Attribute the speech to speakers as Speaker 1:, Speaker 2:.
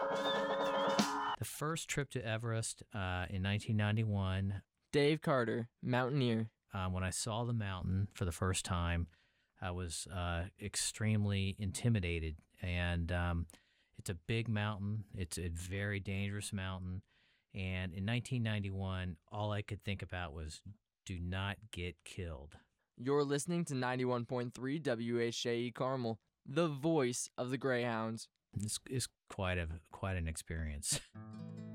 Speaker 1: The first trip to Everest in 1991,
Speaker 2: Dave Carter, mountaineer.
Speaker 1: when I saw the mountain for the first time, I was extremely intimidated. And it's a big mountain. It's a very dangerous mountain. And in 1991, all I could think about was do not get killed.
Speaker 2: You're listening to 91.3 WHAE Carmel, the voice of the Greyhounds.
Speaker 1: This is quite an experience.